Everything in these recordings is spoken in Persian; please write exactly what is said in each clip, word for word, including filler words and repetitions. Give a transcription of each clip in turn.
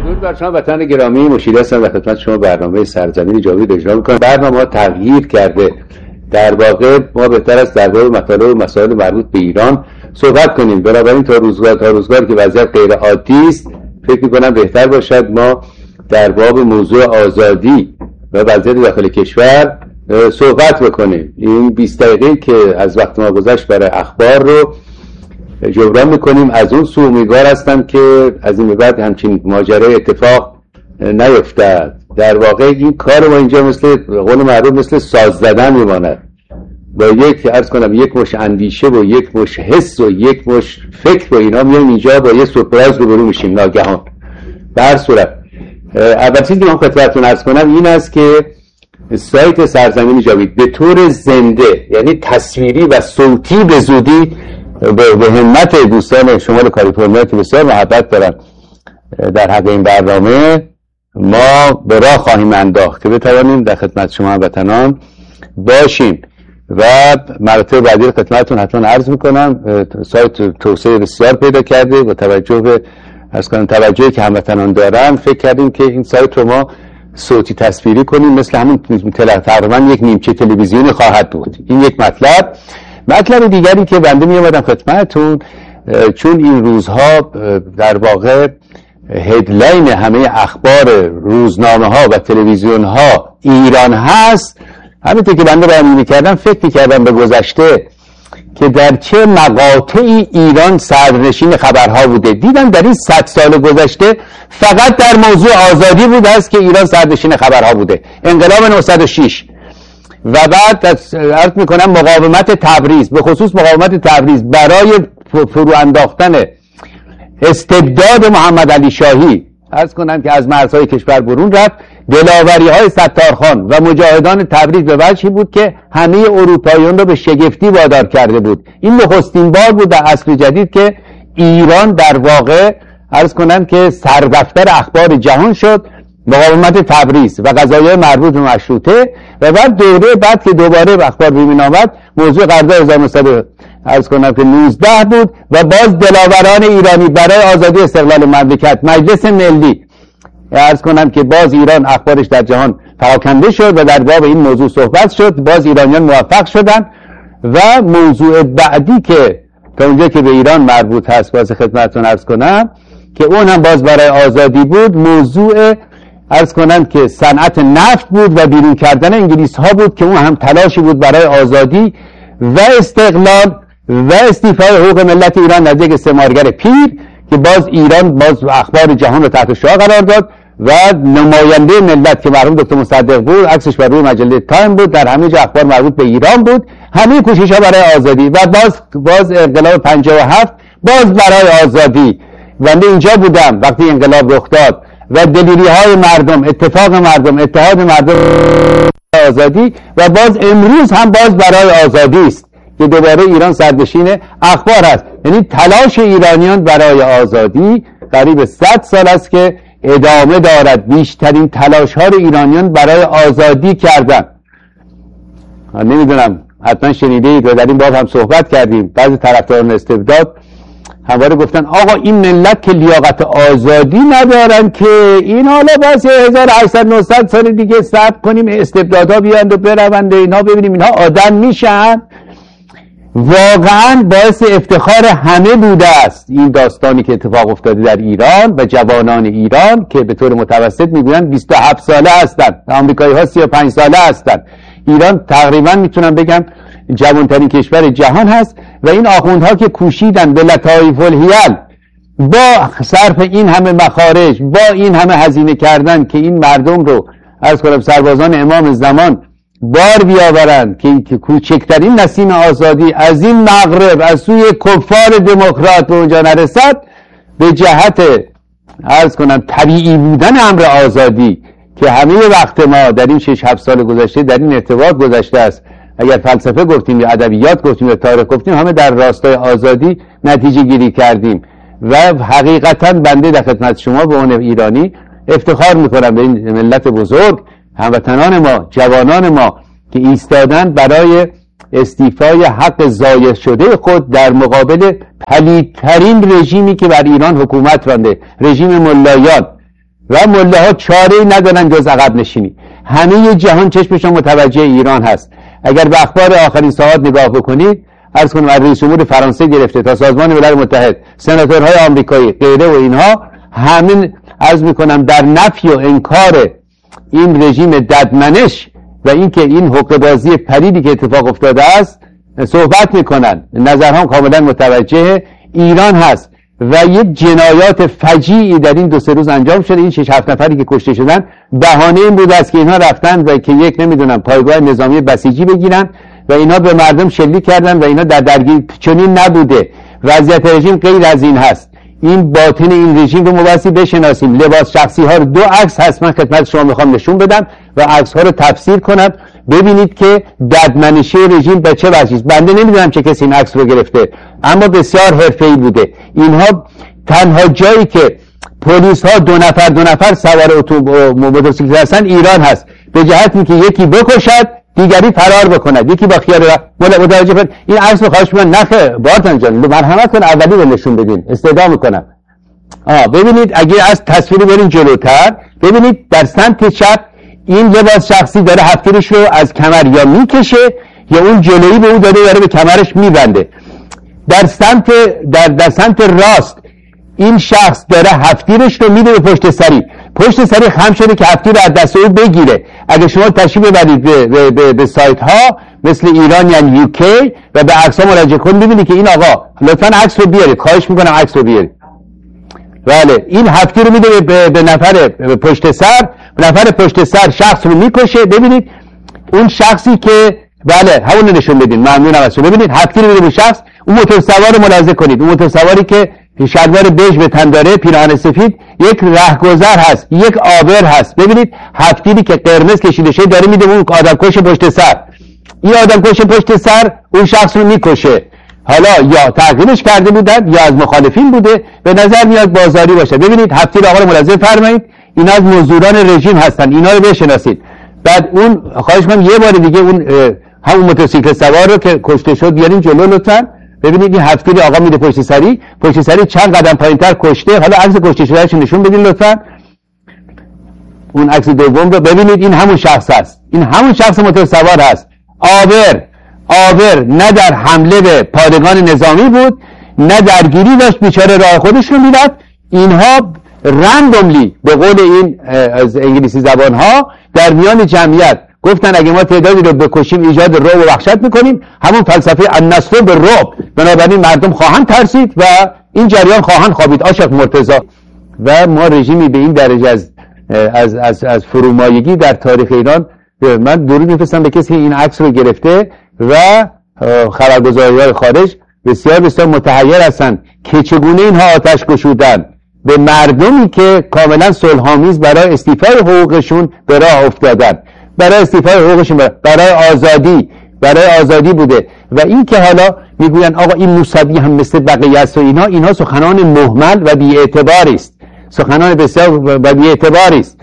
درود بر شما وطن گرامی، مشید هستم در خدمت شما برنامه سرزمین جاوید اجرا می‌کنم. برنامه ها تغییر کرده. در واقع ما بهتر است در مورد مطالب و مسائل مربوط به ایران صحبت کنیم. بنابراین تا روزگار تا روزگار که وضعیت غیر عادی است، فکر می‌کنم بهتر باشد ما در باب موضوع آزادی و وضعیت داخل کشور صحبت بکنیم. این بیست دقیقه که از وقت ما گذشت برای اخبار رو جبران میکنیم. از اون سو امیدوار هستم که از این بعد همچین ماجرای اتفاق نیفتد. در واقع این کار ما اینجا مثل قول معروف مثل ساز زدن میماند. با یک عرض کنم یک مش اندیشه و یک مش حس و یک مش فکر و اینا میایم اینجا با یه سورپرایز روبرو میشیم ناگهان. به هر صورت اول چیزی که من خدمتتون عرض کنم این است که سایت سرزمین جاوید به طور زنده، یعنی تصویری و صوتی، به زودی به همت دوستان شمال کالیفرنیا که بسیار محبت دارن در حق این برنامه ما به راه خواهیم انداخت که بتوانیم در خدمت شما هموطنان باشیم. و مراتب بعدی رو خدمتتون حتما عرض میکنم. سایت توسعه بسیار پیدا کرده با توجه به از کنم توجهی که هموطنان دارن، فکر کردیم که این سایت رو ما صوتی تصویری کنیم، مثل همون تقریبا یک نیمچه تلویزیونی خواهد بود. این یک مطلب. مطلب دیگری که بنده می اومدم خدمتتون، چون این روزها در واقع هدلاین همه اخبار روزنامه ها و تلویزیون ها ایران هست، همینطور که بنده برمی میکردم فکر میکردم به گذشته که در چه مقاطعی ایران صدرنشین خبرها بوده. دیدم در این صد سال گذشته فقط در موضوع آزادی بود است که ایران صدرنشین خبرها بوده. انقلاب نهصد و شش و بعد عرض میکنم مقاومت تبریز، به خصوص مقاومت تبریز برای فرو انداختن استبداد محمد علی شاهی، عرض کنم که از مرزهای کشور برون رفت، دلاوری های ستارخان و مجاهدان تبریز به وجهی بود که همه اروپاییان را به شگفتی وادار کرده بود. این نخستین بار بود در عصر جدید که ایران در واقع عرض کنم که سردفتر اخبار جهان شد. مقاومت تبریز و قضایای مربوط به مشروطه و بعد دوره بعد که دوباره به اخبار بیرون آمد موضوع قرارداد هزار و نهصد عرض کنم که نوزده بود و باز دلاوران ایرانی برای آزادی استقلال مملکت، مجلس ملی، عرض کنم که باز ایران اخبارش در جهان پراکنده شد و در باب این موضوع صحبت شد. باز ایرانیان موفق شدن و موضوع بعدی که تا اونجا که به ایران مربوط هست باز خدمتتون عرض کنم که اون هم باز برای آزادی بود، موضوع عرض کنم که صنعت نفت بود و بیرون کردن انگلیس ها بود که اون هم تلاشی بود برای آزادی و استقلال و استیفای حقوق ملت ایران از یک استعمارگر پیر که باز ایران باز اخبار جهان رو تحت شعاع قرار داد و نماینده ملت که مرحوم دکتر مصدق بود، عکسش بر روی مجله تایم بود، در همه جا اخبار مربوط به ایران بود. همه کوشش ها برای آزادی و باز باز انقلاب پنجاه و هفت باز برای آزادی. و من اینجا بودم وقتی انقلاب رخ داد و دلیری های مردم، اتفاق مردم، اتحاد مردم آزادی و باز امروز هم باز برای آزادی است که دوباره ایران سرنشین اخبار است. یعنی تلاش ایرانیان برای آزادی قریب صد سال است که ادامه دارد. بیشترین تلاش ها رو ایرانیان برای آزادی کردن. نمیدونم حتما شنیدید و در این باب هم صحبت کردیم. بعضی طرفداران استبداد همواره گفتن آقا این ملت که لیاقت آزادی ندارن که این حالا باز هزار و هشتصد نهصد سال دیگه صبر کنیم استبدادها بیاند و بروند و اینها ببینیم اینها آدم میشن. واقعا باعث افتخار همه بوده است این داستانی که اتفاق افتاده در ایران و جوانان ایران که به طور متوسط میگویند بیست و هفت ساله هستند، آمریکایی ها سی و پنج ساله هستند. ایران تقریبا میتونم بگم جوانترین کشور جهان هست و این آخوندها که کوشیدن به لطایف الحیل با صرف این همه مخارج، با این همه هزینه کردن که این مردم رو عرض کنم سربازان امام زمان بار بیاورند که کوچکترین نسیم آزادی از این مغرب از سوی کفار دموکرات به اونجا نرسد، به جهت عرض کنم طبیعی بودن امر آزادی که همه وقت ما در این شش هفت سال گذشته در این ارتباط گذشته است. اگر فلسفه گفتیم یا ادبیات گفتیم یا تاریخ گفتیم همه در راستای آزادی نتیجه گیری کردیم و حقیقتا بنده در خدمت شما به عنوان ایرانی افتخار میکنم به این ملت بزرگ، هموطنان ما، جوانان ما که ایستادن برای استیفای حق ضایع شده خود در مقابل پلیدترین رژیمی که بر ایران حکومت رانده، رژیم ملایان. و مله ها چاره‌ای ندارن جز عقب نشینی. همه جهان چشمشون متوجه ایران هست. اگر به اخبار آخرین ساعات نگاه بکنید، عرض کنم از رئیس جمهور فرانسه گرفته تا سازمان ملل متحد، سناتورهای آمریکایی، غیره و اینها، همین عرض میکنم در نفی و انکار این رژیم ددمنش و اینکه این حقه بازی پلیدی که اتفاق افتاده است صحبت میکنن. نظرهم کاملا متوجه ایران هست و یک جنایات فجیعی در این دو سه روز انجام شده. این شش هفت نفری که کشته شدن بهانه این بود است که اینها رفتن و که یک نمیدونم پایگاه نظامی بسیجی بگیرن و اینا به مردم شلیک کردن و اینا در درگیری. چنین نبوده. وضعیت رژیم غیر از این هست. این باطن این رژیم رو مبحثی بشناسیم. لباس شخصی ها رو، دو عکس هست من خدمت شما میخوام نشون بدم و عکس ها رو تفسیر کنم ببینید که ددمنشی رژیم به چه وجهی است. بنده نمیدونم چه کسی این عکس رو گرفته، اما بسیار حرفه‌ای بوده. اینها تنها جایی که پلیس ها دو نفر دو نفر سوار موتورسیکلت هستن ایران هست، به جهتی که یکی بکشد دیگری فرار بکند، یکی با خیال متوجه کنید. این عکس رو خواهش می‌کنم نخه بارتن جان مرحمت کن اولی رو نشون بدین، استدعا میکنم. آه ببینید اگه از تصویری برین جلوتر ببینید در سمت چپ این لباس شخصی داره هفتیرش رو از کمر یا میکشه یا اون جلویی به او داره داره به کمرش میبنده. در سمت در در سمت راست این شخص داره هفتیرش رو میده به پشت سری، پشت سری خم شده که هفتیر رو از دست او بگیره. اگه شما تشریف ببرید به, به, به, به سایت ها مثل ایران یعنی یوکی و به عکس ها مراجعه کنید ببینید که این آقا لطفاً عکس رو بیارید، خواهش میکنم عکس رو بیارید. بله این هفتیر رو میده به, به نفر پشت سر، نفر پشت سر شخص رو میکشه. ببینید اون شخصی که بله همون رو نشون بدین، ممنونم از شما. ببینید هفتیر رو میده به شخص. اون موتورسوار رو ملاحظه کنید، اون موتورسواری که شلوار بژ به تن داره، پیراهن سفید، یک رهگذر هست، یک عابر هست. ببینید هفتیری که قرمز کشیده شده داره میده اون آدمکش پشت سر. این آدمکش پشت سر اون شخص رو میکشه. حالا یا تغییرش کرده بودن یا از مخالفین بوده، به نظر میاد بازاری باشه. ببینید هفتیر آقا رو ملاحظه فرمایید، اینا از مزدوران رژیم هستن، اینا رو بشناسید. بعد اون خواهش می‌کنم یه بار دیگه اون همون موتورسیکلت سوار رو که کشته شد بیارین جلو لطفاً. ببینید این هفتیر آقا میده پشت سری، پشت سری چند قدم پایینتر کشته. حالا عکس کشته شدهش نشون بدین لطفاً. اون عکس دوم رو ببینید، این همون شخص هست، این همون شخص موتورسوار هست. آبر آبر نه در حمله به پادگان نظامی بود نه درگیری داشت، بیچاره راه خودش رو میرفت. اینها رندوملی به قول این از انگلیسی زبان ها در میان جمعیت گفتن اگه ما تعدادی رو بکشیم ایجاد رعب و وحشت میکنیم، همون فلسفه النصر بالرعب، بنابراین مردم خواهند ترسید و این جریان خواهند خوابید. عاشق مرتضی و ما رژیمی به این درجه از از از, از فرومایگی در تاریخ ایران. من درود میفرستم به کسی این عکس رو گرفته و خبرگزاری‌های خارج بسیار بسیار متحیر هستند که چگونه اینها آتش گشودن به مردمی که کاملا صلح‌آمیز برای استیفای حقوقشون به راه افتادن، برای استیفای حقوقشون برای آزادی برای آزادی بوده. و این که حالا میگوین آقا این موسوی هم مثل بقیه است و اینا اینها سخنان مهمل و بی‌اعتباری است، سخنان بسیار و بی‌اعتباری است.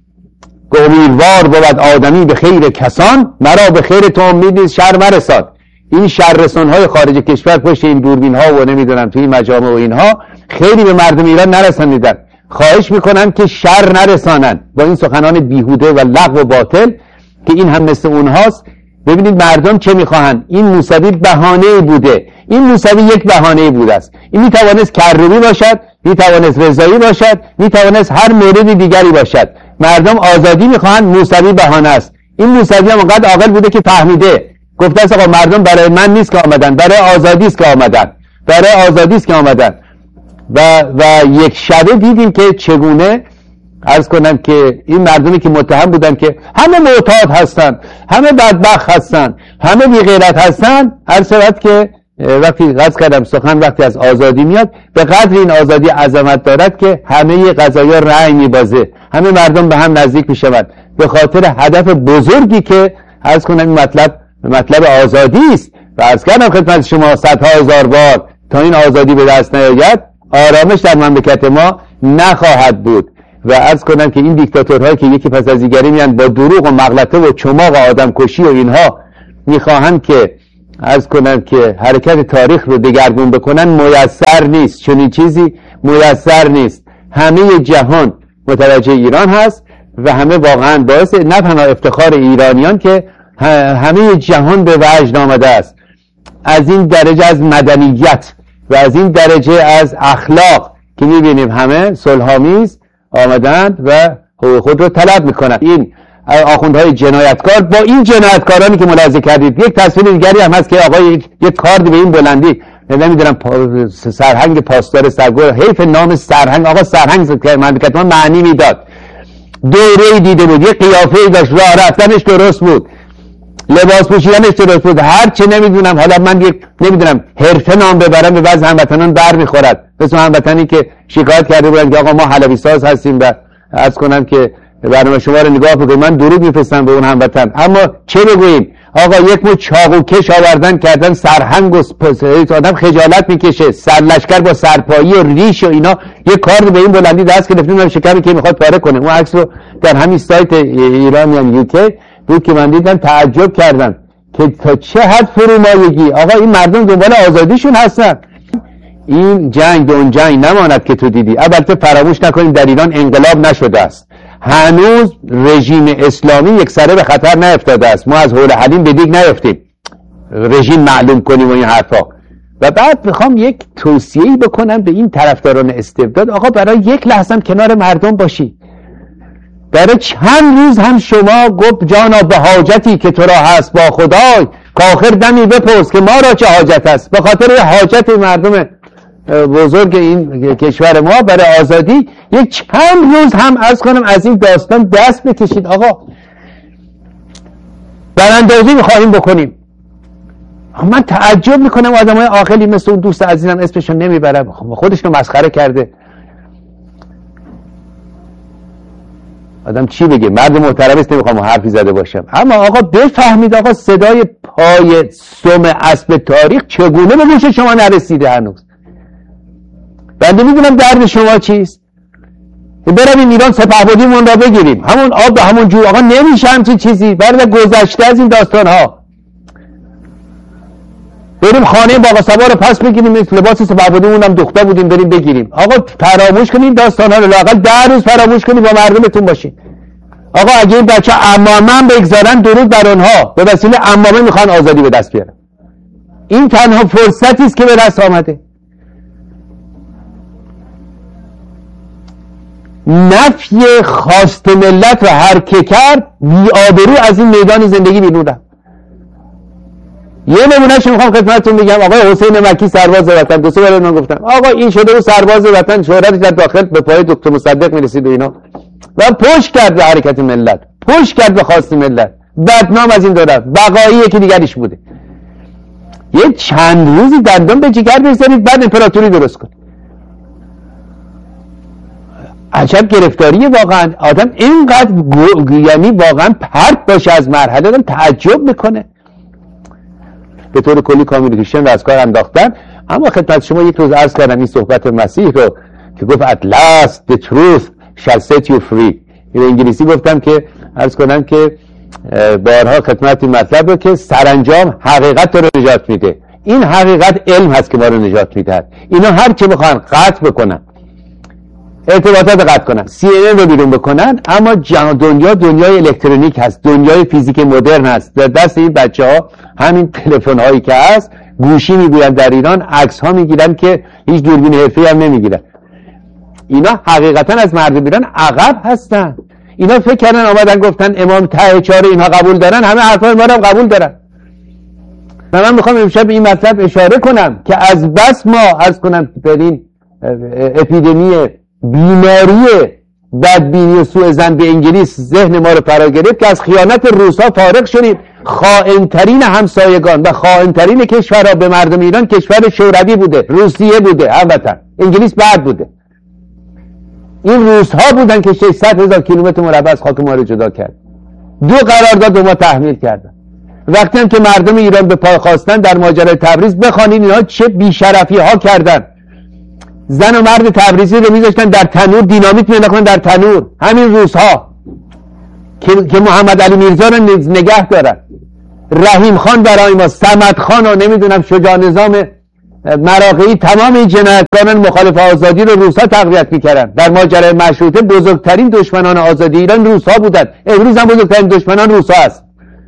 امیدوار بود آدمی به خیر کسان، مرا به خیر تو امید نیست شر مرساد. این شررسان‌های خارج کشور پشت این دوربین ها و نمیدونم توی مجامع و اینها خیلی به مردم ایران نرسانیدن. خواهش میکنم که شر نرسانن با این سخنان بیهوده و لغو و باطل که این هم مثل اونهاست. ببینید مردم چه میخواهند. این موسوی بهانه بوده، این موسوی یک بهانه بوده است. این میتوانست کروبی باشد، میتوانست رضایی باشد، میتوانست هر مورد دیگری باشد. مردم آزادی میخواهند، موسوی بهانه است. این موسوی هم اونقدر عاقل بوده که فهمیده، گفته است آقا مردم برای من نیست که آمدن، برای آزادی است که آمدن، برای آزادی است که آمدن. و و یک شبه دیدیم که چگونه عرض کنم که این مردمی که متهم بودن که همه معتاد هستن، همه بدبخت هستن، همه بی غیرت هستن، عرض شد که وقتی غض کردم سخن وقتی از آزادی میاد به قدر این آزادی عظمت دارد که همه قضایا رأی میبازه، همه مردم به هم نزدیک میشوند به خاطر هدف بزرگی که عرض کنم این مطلب مطلب آزادی است. و عرض کردم خدمت شما صدها هزار بار تا این آزادی به دست نیاید آرامش در مملکت ما نخواهد بود. و عرض کنم که این دیکتاتورهایی که یکی پس از دیگری میان با دروغ و مغلطه و چماق و آدم کشی و اینها میخواهند که عرض کنم که حرکت تاریخ رو دگرگون بکنن، میسر نیست، چنین چیزی میسر نیست. همه جهان متوجه ایران هست و همه واقعا باعث نه تنها افتخار ایرانیان که همه جهان به وجد آمده است، از این درجه از مدنیت و از این درجه از اخلاق که میبینیم همه صلح‌آمیز آمدند و حقوق خود رو طلب میکنند. این آخوندهای جنایتکار با این جنایتکارانی که ملاحظه کردید، یک تصویر دیگری هم هست که آقا یک, یک کارد به این بلندی، نمیدونم پا سرهنگ پاسدار سرگور، حیف نام سرهنگ، آقا سرهنگ مملکت ما معنی میداد، دوره‌ای دیده بود، یک قیافه‌ای داشت، راه رفتنش درست بود، لباس پوشیدنش درست بود، هر چه نمیدونم. حالا من یک نمیدونم حرفه نام ببرم به بعض هموطنان بر میخورد، مثل هموطنی که شکایت کرده بودن که آقا ما حلبی ساز هستیم و عرض کنم که برنامه شما رو نگاه بکنید، من درود میفرستم به اون هموطن. اما چه بگوییم؟ آقا یک مو چاقو کش آوردن کردن سرهنگ و آدم خجالت میکشه، سرلشکر با سرپایی و ریش و اینا، یک کار به این بلندی دست گرفتیم شکمی که میخواد پاره کنه. اون عکس رو در همین سایت ایران یا یوکی بود که من دیدم، تعجب کردم که تا چه حد فرومایگی. آقا این مردم دنبال آزادیشون هستن. این جنگ به اون جنگ نماند که تو دیدی. البته فراموش نکنیم در ایران انقلاب نشده است، هنوز رژیم اسلامی یک سره به خطر نیفتاده است، ما از حول حلیم به دیگ نیفتیم رژیم معلوم کنیم و این حرفا. و بعد میخوام یک توصیه‌ای بکنم به این طرفداران استبداد، آقا برای یک لحظه کنار مردم باشی. برای چند روز هم شما گفت جانا به حاجتی که تو را هست با خدای، کاخر دمی بپرس که ما را چه حاجت است. به خاطر حاجت مردم بزرگ این کشور ما برای آزادی یک چند روز هم عرض کنم از این داستان دست بکشید. آقا براندازی میخواهیم بکنیم. من تعجب میکنم آدم های عاقلی مثل اون دوست عزیزم اسمشون نمیبرم، خودش رو مسخره کرده. آدم چی بگه؟ مرد محترم است، نمیخوام حرفی زده باشم، اما آقا بفهمید آقا صدای پای سم اسب تاریخ چگونه به گوش شما نرسیده هنوز. بنده میدونم درد شما چیست. برویم ایران سپهبدیمون را بگیریم، همون آب به همون جو. آقا نمیشه همچین چیزی، برای گذشته از این داستان ها. بریم خانه باقا صبا رو پس بگیریم، لباس سپهبدیمون هم دختر بودیم بریم بگیریم. آقا فراموش کنید داستان ها رو، لااقل ده روز فراموش کنید با مردمتون باشین. آقا اگه این بچه عمامه بگذارن درود بر اونها، به وسیله عمامه میخوان آزادی به دست بیارن. این تنها فرصتی است که به دست آمده. نفی خواست ملت و هر که کرد بی‌آبرو از این میدان زندگی بیرون رفت. یه نمونهش میخوام خدمتتون بگم. آقای حسین مکی سرباز وطن، دو سه بار من گفتم آقا این شده و سرباز وطن، شهرتش در داخل به پای دکتر مصدق میرسید و اینا، و پشت کرد به حرکت ملت، پشت کرد به خواست ملت، بدنام از این دو رفت. بقایی که دیگریش بوده. یه چند روزی دندان به جگر بذارید بعد امپراتوری درست کنید. عجب گرفتاریه واقعا. آدم اینقدر یعنی واقعا پرت باشه از مرحله، آدم تعجب میکنه. به طور کلی کامیونیکیشن رو از کار انداختن. اما خدمت شما یک روز عرض کردم این صحبت مسیح رو که گفت at last the truth shall set you free. این انگلیسی گفتم که عرض کنم که بارها خدمت این مطلب رو که سرانجام حقیقت رو نجات میده. این حقیقت علم هست که ما رو نجات میده. اینا هر چه بخوان قطع بکنن، ارتباطات قطع کنن، سی ان ان رو بیرون بکنن، اما دنیا دنیای الکترونیک هست، دنیای فیزیک مدرن هست. در دست این بچه ها همین تلفن هایی که هست، گوشی میگیرن در ایران، عکس ها میگیرن که هیچ دوربین حرفه‌ای هم نمیگیرن. اینا حقیقتا از مردم ایران عقب هستن. اینا فکر کردن آمدن گفتن امام ته چهار اینها قبول دارن، همه حرفای ما رو هم قبول دارن. من میخوام امشب به این مطلب اشاره کنم که از بس ما از کنم در این اپیدمی بیماری بدبینی و سوء ظن به انگلیس ذهن ما رو فرا گرفت که از خیانت روس‌ها فارغ شدیم. خائن‌ترین همسایگان و خائن‌ترین کشورها به مردم ایران کشور شوروی بوده، روسیه بوده، هموطن انگلیس بعد بوده. این روس‌ها بودن که ششصد هزار کیلومتر مربع از خاک ما رو جدا کرد. دو قرارداد به ما تحمیل کردن. وقتی هم که مردم ایران به پای خواستن در ماجرای تبریز، بخوانید اینها چه بی‌شرفی‌ها کردن. زن و مرد تبریزی رو میذاشتن در تنور، دینامیت مینداختن در تنور. همین روزها که, که محمد علی میرزا رو نگه دارن، رحیم خان برای ما، صمد خان و نمیدونم شجاع نظام مراغی تمام این جنایتکاران مخالف آزادی رو روس‌ها تقویت میکردن. در ماجرای مشروطه بزرگترین دشمنان آزادی ایران روس‌ها بودن، امروز هم بزرگترین دشمنان روس‌ها هست.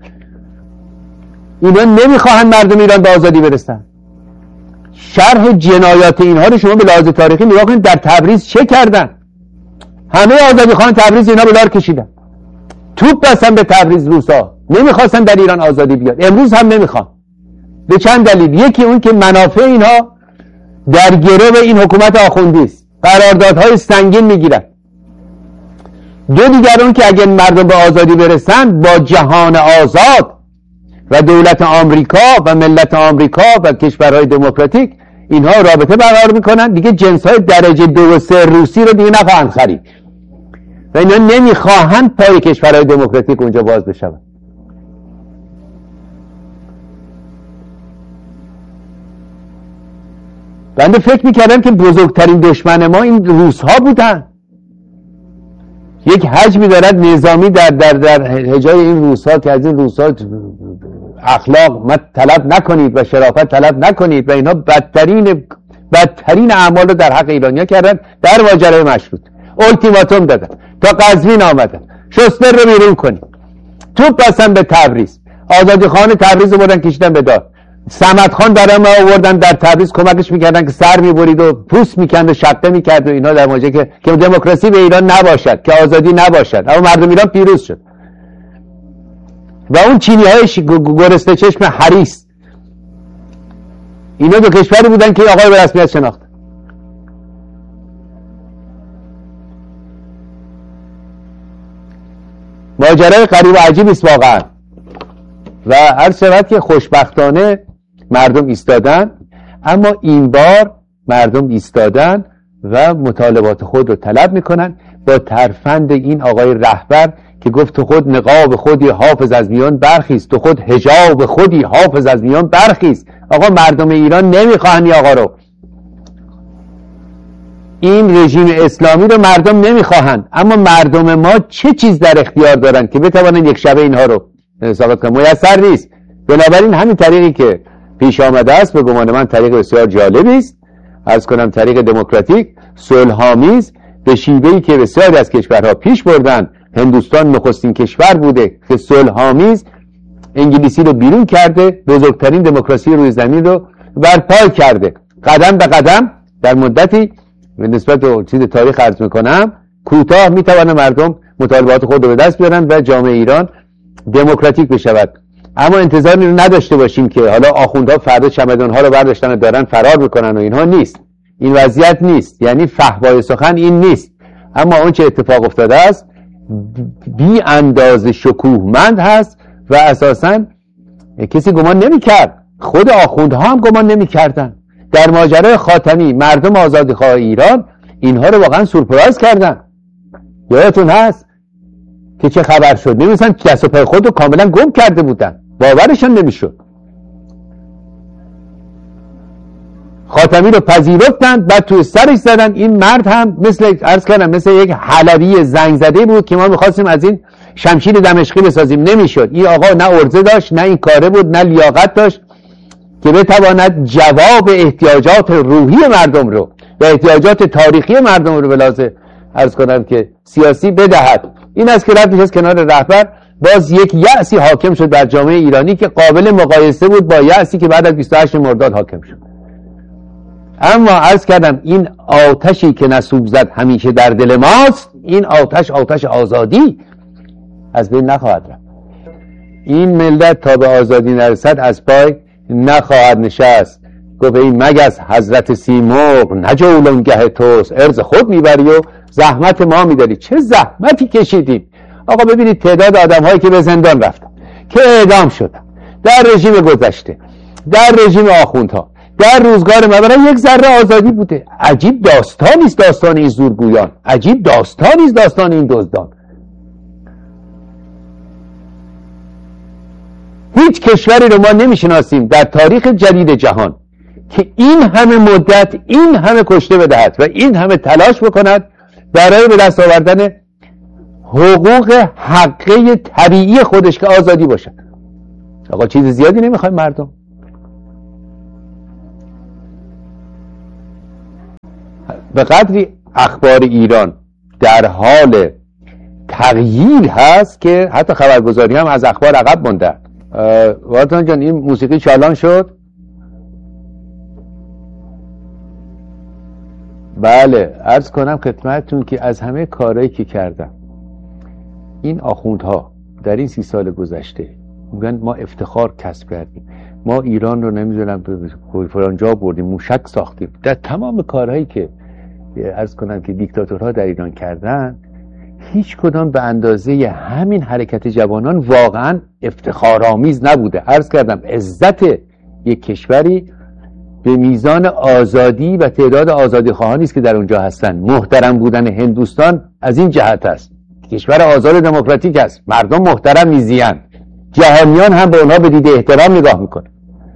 اینا نمیخواهند مردم ایران به آزادی برسن. شرح جنایات اینها رو شما به لحاظ تاریخی نگاه کنید. در تبریز چه کردن؟ همه آزادی خان تبریز اینا به دار کشیدن، توپ بستن به تبریز. روسا نمیخواستن در ایران آزادی بیاد، امروز هم نمیخوان. به چند دلیل. یکی اون که منافع اینها در گرو این حکومت آخوندی است، قراردادهای سنگین میگیرن. دو دیگر اون که اگر مردم به آزادی برسن با جهان آزاد و دولت آمریکا و ملت آمریکا و کشورهای دموکراتیک اینها رابطه برقرار میکنن، دیگه جنس‌های درجه دو و سه روسی رو دیگه نخواهند خرید و اینا نمیخواهند پای کشورهای دموکراتیک اونجا باز بشن. بنده فکر میکردم که بزرگترین دشمن ما این روس‌ها بودن. یک حجمی دارد نظامی در در در حجای این روس‌ها که از این روس‌ها اخلاق ما طلب نکنید و شرافت طلب نکنید و اینا بدترین بدترین اعمال رو در حق ایرانی‌ها کردن. در ماجرای مشروط التیماتوم دادن، تا قزوین آمدن شستر رو بیرون کنید، توپ بستن به تبریز، آزادی خان تبریز رو بردن کشیدن به دار. صمد خان برای ما آوردن در تبریز کمکش میکردن که سر میبرید و پوست میکند و شقه میکرد و اینا، در ماجرا که که دموکراسی به ایران نباشد، که آزادی نباشد. اما مردم ایران پیروز شد و اون چینی های گرسنه چشم حریص، اینا دو کشوری بودن که آقای به رسمیت شناخت. ماجرای غریب و عجیب است واقعا. و هر شود که خوشبختانه مردم ایستادن، اما این بار مردم ایستادن و مطالبات خود رو طلب میکنن با ترفند این آقای رهبر که گفت تو خود نقاب خودی حافظ از میان برخیست، تو خود حجاب خودی حافظ از میان برخیست. آقا مردم ایران نمیخواهن آقا رو، این رژیم اسلامی رو مردم نمیخواهن، اما مردم ما چه چیز در اختیار دارن که بتوانن یک شبه اینها رو ثابت کنن؟ میسر نیست. بنابراین همین طریقی که پیش آمده است به گمان من طریق بسیار جالبی است، عرض کنم طریق دموکراتیک صلح‌آمیز، به شیوهی که بسیاری از کشورها پیش بردن. هندوستان نخستین کشور بوده که صلح‌آمیز انگلیسی رو بیرون کرده، بزرگترین دموکراسی روی زمین رو برپا کرده. قدم به قدم در مدتی به نسبت به چیز تاریخ عرض میکنم کوتاه میتوانه مردم مطالبات خود رو به دست بیارن و جامعه ایران دموکراتیک بشود. اما انتظاری رو نداشته باشیم که حالا آخوندها فردا چمدانها رو برداشتن و دارن فرار میکنن و اینها نیست. این وضعیت نیست، یعنی فحوای سخن این نیست. اما اون چه اتفاق افتاده است بی اندازه شکوهمند هست و اساساً کسی گمان نمیکرد، خود آخوندها هم گمان نمیکردن. در ماجرای خاتمی مردم آزادیخواه ایران اینها رو واقعا سورپرایز کردن. یادتون هست که چه خبر شد؟ نمی‌دونن دست و پای خود رو کاملا گم کرده بودن، باورشون نمیشد. خاتمی رو پذیرفتن، بعد توی سرش زدن. این مرد هم مثل عرض کردم مثل یک حلبی زنگ زده بود که ما می‌خواستیم از این شمشیر دمشقی بسازیم، نمیشد. این آقا نه ارزه داشت، نه این کاره بود، نه لیاقت داشت که بتواند جواب احتیاجات روحی مردم رو و احتیاجات تاریخی مردم رو به لحاظ عرض کنم که سیاسی بدهد. این است که رفت نشست کنار رهبر. باز یک یأسی حاکم شد در جامعه ایرانی که قابل مقایسه بود با یأسی که بعد از بیست و هشت مرداد حاکم شد. اما عرض کردم این آتشی که نسوزد همیشه در دل ماست، این آتش آتش آزادی از بین نخواهد رفت. این ملت تا به آزادی نرسد از پای نخواهد نشست. گفت این مگس حضرت سیمرغ نه جولانگه توست، ارز خود میبری و زحمت ما میداری. چه زحمتی کشیدیم آقا. ببینید تعداد آدم هایی که به زندان رفتن، که اعدام شدن در رژیم گذشته، در رژیم آخوندها، در روزگار ما، برای یک ذره آزادی بوده. عجیب داستانی است داستان این زورگویان، عجیب داستانی است داستان این دزدان. هیچ کشوری رو ما نمیشناسیم در تاریخ جدید جهان که این همه مدت این همه کشته بدهد و این همه تلاش بکند برای به دست آوردن حقوق حقه طبیعی خودش که آزادی باشد. آقا چیز زیادی نمیخوایم مردم. به قدری اخبار ایران در حال تغییر هست که حتی خبرگزاری هم از اخبار عقب مونده. وارتان جان این موسیقی چالان شد؟ بله، عرض کنم خدمتتون که از همه کارهایی که کردم این آخوندها در این سی سال گذشته میگن ما افتخار کسب کردیم، ما ایران رو نمیدونم به فلان جا بردیم، موشک ساختیم. در تمام کارهایی که عرض کنم که دیکتاتورها در ایران کردن، هیچ کدام به اندازه همین حرکت جوانان واقعا افتخارآمیز نبوده. عرض کردم عزت یک کشوری به میزان آزادی و تعداد آزادی خواهانی است که در اونجا هستن. محترم بودن هندوستان از این جهت است، کشور آزاد دموکراتیک است، مردم محترم میزیند، جهانیان هم به اونها به دید احترام نگاه میکنن.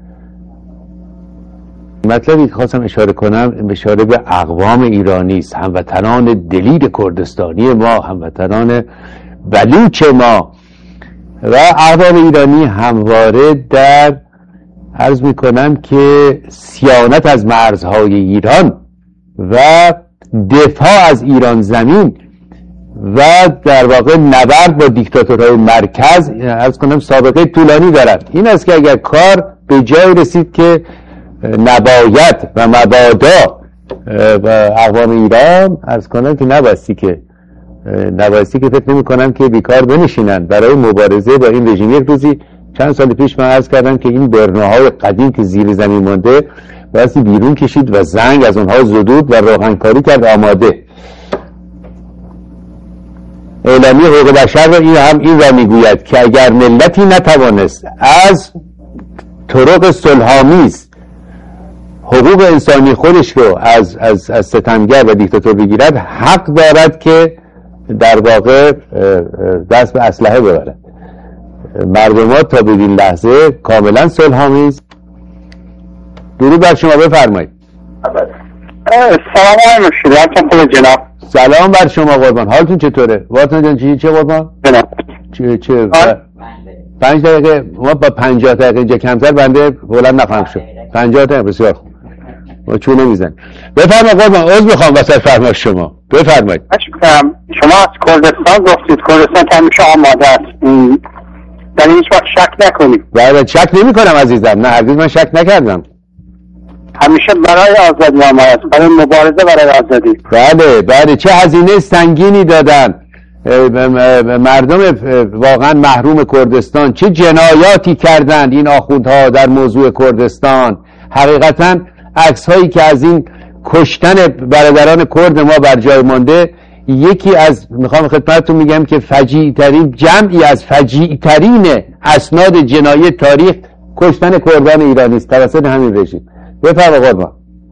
مطلبی که خواستم اشاره کنم اشاره به اقوام ایرانی است، هموطنان دلیر کردستانی ما، هموطنان بلوچ ما و اقوام ایرانی همواره در عرض میکنم که صیانت از مرزهای ایران و دفاع از ایران زمین و در واقع نبرد با دیکتاتورهای مرکز عرض کنم سابقه طولانی دارد. این است که اگر کار به جای رسید که نباید و مبادا و اقوام ایران عرض کنم که نباستی که نباستی که فکر نمی کنم که بیکار بنشینن برای مبارزه با این رژیم. یک روزی چند سال پیش من عرض کردم که این برناهای قدیم که زیر زمین مانده بایستی بیرون کشید و زنگ از اونها زدود و روغنکاری کرد آماده. اعلامیه حقوق بشر را این هم این را میگوید که اگر ملتی نتوانست از طرق صلح‌آمیز حقوق انسانی خودش رو از از از ستمگر و دیکتاتور بگیرد، حق دارد که در واقع دست به اسلحه ببرد. مردمات تا بدین لحظه کاملا صلح‌آمیز. درود بر شما، بفرمایید. سلام آقای مشیری، حالتون خوبه جناب؟ سلام بر شما قربان، حالتون چطوره؟ وارتان جان چی چه قربان؟ جناب چه چه پنج دقیقه ما با پنجاه دقیقه اینجا کمتر بنده بلند نخواهم شد. پنجاه دقیقه بسیار خوب. ما چونه میزن. بفرمایید قربان، عذر میخوام وسط فرمایش شما. بفرمایید. شما از کردستان گفتید، کردستان که همیشه آماده است. در هیچ وقت شک نکنید. بله شک نمی کنم عزیزم، نه هرگز من شک نکردم. همیشه برای آزادی آماده است، برای مبارزه برای آزادی. بله بله، چه هزینه سنگینی دادن مردم واقعا محروم کردستان، چه جنایاتی کردند این آخوندها در موضوع کردستان. حقیقتا عکس هایی که از این کشتن برادران کرد ما بر جای مانده، یکی از میخوام خدمتتون میگم که فجیع ترین جمعی از فجیع ترین اسناد جنایی تاریخ کشتن کردان ایرانی است توسط همین رژیم. بفرمایید قربان.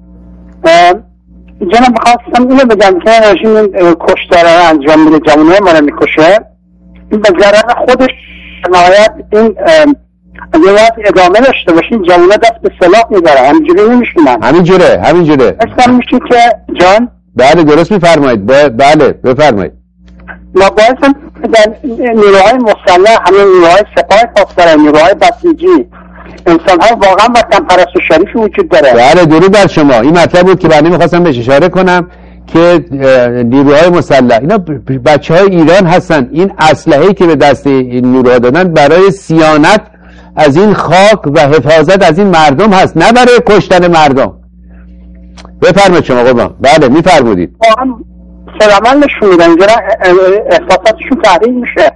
جناب خواستم اینو بگم که رژیم کشتار رو انجام میده، جوانای ما رو میکشه، این به ضرر خودش نهایت این اگر ادامه داشته باشین جوانا دست به سلاح میبره، همینجوری نمیشونن. همینجوره همینجوره اصلا میشه که جان بله درست میفرمایید. بله بفرمایید. ما باید در نیروهای مسلح، همین نیروهای سپاه پاسداران، نیروهای بسیجی، انسان ها واقعا وطن پرست و شریفی وجود داره. بله درود بر شما. این مطلب بود که بنده میخواستم بهش اشاره کنم که نیروهای مسلح اینا بچه های ایران هستن. این اسلحه‌ای که به دست این نیروها دادن برای صیانت از این خاک و حفاظت از این مردم هست، نه برای کشتن مردم. بفرمایید شما قربان. بله میفرمودید. واقعا سلامت نشون میدن، اینجا احساساتشون تحریک میشه.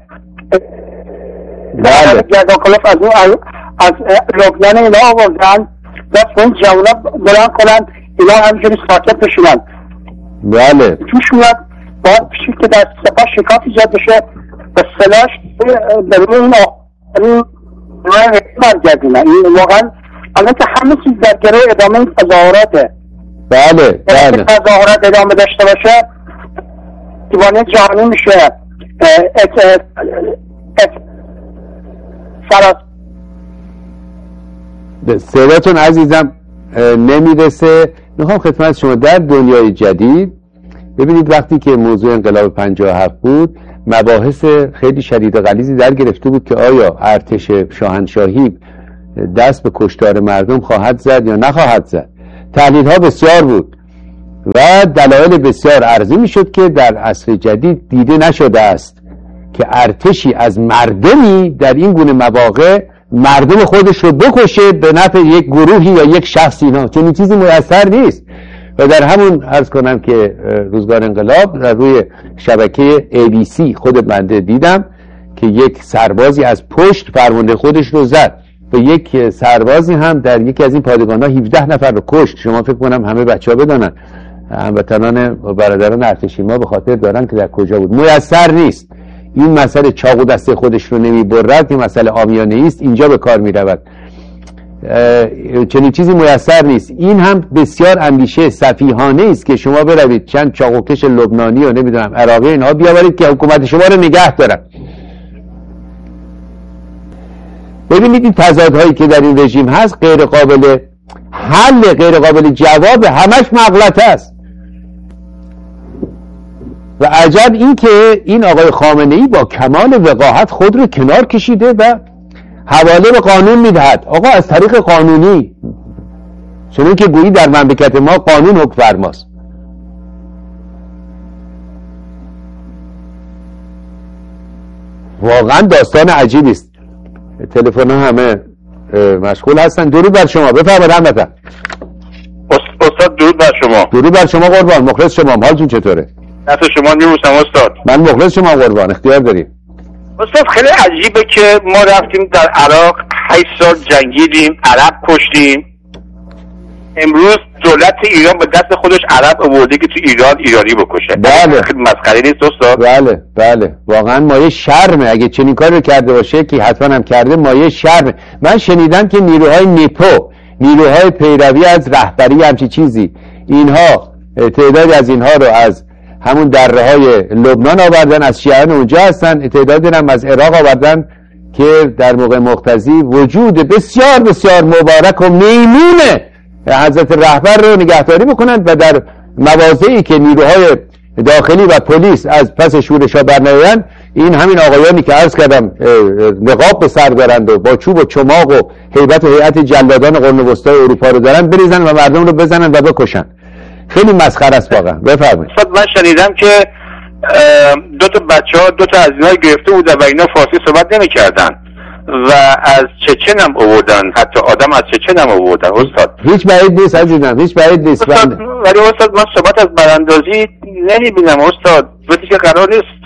بله گردان کلوف از اون از لبنان اینا آوردن، دست به این جوانا بلند کنن، اینا همینجوری ساکت بشونن. بله توش میاد باید پیشید که در سپاه شکاف ایجاد بشه و سلاش به روی این آخرین روی برگردونن. این واقعا الان که همه چیز در گروه ادامه این تظاهراته. بله بله تظاهرات ادامه داشته باشه دیوانه جهانی میشه. سراس صداتون عزیزم نمیرسه. میخوام خدمت شما در دنیای جدید ببینید وقتی که موضوع انقلاب پنجاه و هفت بود، مباحث خیلی شدید و غلیظی در گرفته بود که آیا ارتش شاهنشاهی دست به کشتار مردم خواهد زد یا نخواهد زد. تحلیل ها بسیار بود. و دلایل بسیار ارزی میشد که در عصر جدید دیده نشده است که ارتشی از مردمی در این گونه مواقع مردم خودش رو بکشه به نفع یک گروهی یا یک شخصی. اینا چنین چیزی میسر نیست. و در همون عرض کنم که روزگار انقلاب در روی شبکه ای بی سی خود بنده دیدم که یک سربازی از پشت فرمانده خودش رو زد و یک سربازی هم در یکی از این پادگان‌ها هفده نفر رو کشت. شما فکر کنم همه بچه‌ها بدانن، هموطنان و برادران ارتشی ما به خاطر دارن که در کجا بود. میسر نیست. این مسئله چاقو دست خودش رو نمیبرد، این مسئله عامیانه است، اینجا به کار میرود. چنین چیزی میسر نیست. این هم بسیار اندیشه سفیهانه است که شما بروید چند چاقوکش لبنانی و نمیدونم عراقی اینها بیاورید که حکومت شما رو نگه دارن. ببینید این تضادهایی که در این رژیم هست غیر قابل حل، غیر قابل جواب، همش مغلطه است. و عجب این که این آقای خامنه‌ای با کمال وقاحت خود رو کنار کشیده و حواله به قانون میدهد. آقا از طریق قانونی، چون که گویی در مملکت ما قانون حکم فرماست. واقعا داستان عجیبی است. تلفن ها همه مشغول هستن. درود بر شما، بفرمایید هموطن. استاد درود بر شما. درود بر شما قربان، مخلص شما. حالتون چطوره؟ نفس شما میبوسم استاد. من مخلص شما قربان، اختیار داریم. استاد خیلی عجیبه که ما رفتیم در عراق هشت سال جنگیدیم، عرب کشتیم، امروز دولت ایران به دست خودش عرب آورده که تو ایران ایرانی بکشه. بله. خیلی مسخره نیست استاد؟ بله بله، واقعا مایه شرمه. اگه چنین کاری رو کرده باشه که حتما هم کرده، مایه شرمه. من شنیدم که نیروهای نیپو، نیروهای پیروی از رهبری همچی چیزی، اینها تعدادی از اینها رو از همون دره های لبنان آوردن، از شیعیان اونجا هستن، تعدادی هم از عراق آوردن که در موقع مقتضی وجود بسیار بسیار مبارک و میمونه حضرت رهبر رو نگهداری بکنند و در مواضعی که نیروهای داخلی و پلیس از پس شورش ها برنمیان، این همین آقایانی که عرض کردم نقاب به سر دارند و با چوب و چماق و هیبت و هیئت جلادان قرن وسطای اروپا رو دارن، بریزن و مردم رو بزنن و بکشن. خیلی مسخره است واقعا. بفرمایید. من شنیدم که دو تا بچه‌ها دو تا از اینا گرفته بودن و اینا فارسی صحبت نمی‌کردن و از چچن هم آوردن، حتی آدم از چچن هم آوردن استاد. هیچ بعید نیست عزیزم، هیچ بعید نیست. استاد ولی استاد من صحبت از براندازی نمی‌بینم استاد، وقتی که قرار نیست.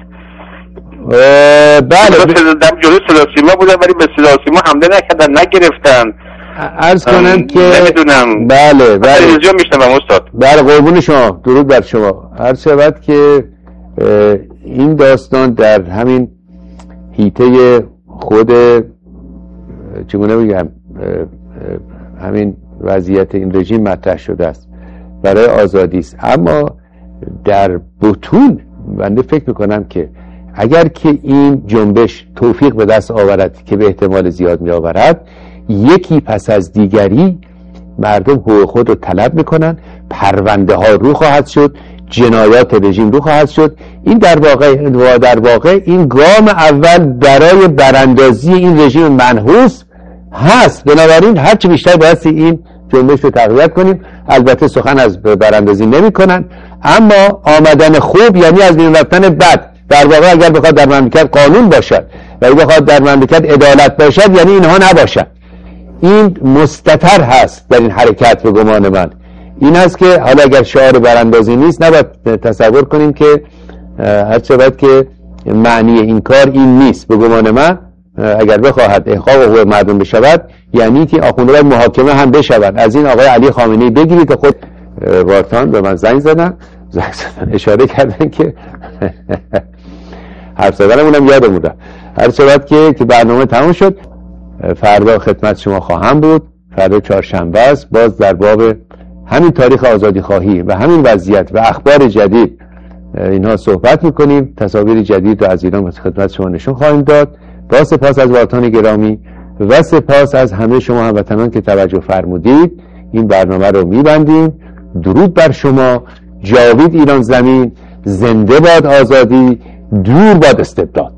بله در جلوی سلاسیما بودن ولی به سلاسیما حمله نکردن، نگرفتن. عرض کنم که نمیدونم. بله بله تلویزیون میشنوم استاد. بله قربون شما، درود بر شما. عرض شود که این داستان در همین حیطه خود چگونه بگم همین وضعیت این رژیم مطرح شده است، برای آزادی است. اما در بطون بنده فکر میکنم که اگر که این جنبش توفیق به دست آورد که به احتمال زیاد می آورد، یکی پس از دیگری مردم حقوق خود رو طلب میکنن، پرونده ها رو خواهد شد، جنایات رژیم رو خواهد شد. این در واقع در واقع این گام اول برای براندازی این رژیم منحوس هست. بنابراین هرچی بیشتر باید این جنبش رو تقویت کنیم. البته سخن از براندازی نمی کنن، اما آمدن خوب یعنی از بین رفتن بد. در واقع اگر بخواد در مملکت قانون باشد و اگر بخواد در مملکت عدالت باشد، یعنی اینها نباشد. این مستتر هست در این حرکت. به گمان من این هست که حالا اگر شعار براندازی نیست، نباید تصور کنیم که هر چقدر که معنی این کار این نیست. به گمان من اگر بخواهد احقاق حقوق مردم بشود، یعنی که آخوندهای محاکمه هم بشود. از این آقای علی خامنه‌ای بگیرید که خود وارتان به من زنگ زدن زنگ زدن اشاره کردن که حرف زدنمونم یادم بوده. هر چقدر که که برنامه تموم شد، فردا خدمت شما خواهم بود. فردا چهارشنبه است، باز در باب همین تاریخ آزادی خواهی و همین وضعیت و اخبار جدید اینها صحبت میکنیم. تصاویر جدید رو از ایران خدمت شما نشون خواهیم داد. با سپاس از وارتان گرامی و سپاس از همه شما هموطنان که توجه فرمودید، این برنامه رو میبندیم. درود بر شما. جاوید ایران زمین. زنده باد آزادی، دور باد استبداد.